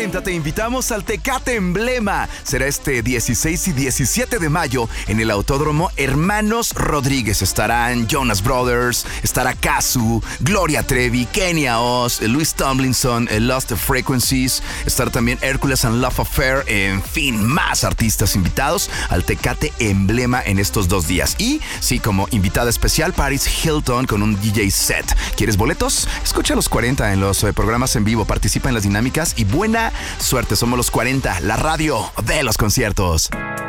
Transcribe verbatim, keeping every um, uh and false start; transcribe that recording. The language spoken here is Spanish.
cuarenta te invitamos al Tecate Emblema. Será este dieciséis y diecisiete de mayo en el Autódromo Hermanos Rodríguez. Estarán Jonas Brothers, estará Kazu, Gloria Trevi, Kenia Oz, Louis Tomlinson, Lost Frequencies, estará también Hercules and Love Affair, en fin, más artistas invitados al Tecate Emblema en estos dos días. Y sí, como invitada especial, Paris Hilton con un D J set. ¿Quieres boletos? Escucha los cuarenta en los eh, programas en vivo, participa en las dinámicas y buena suerte. Somos los cuarenta, la radio de los conciertos.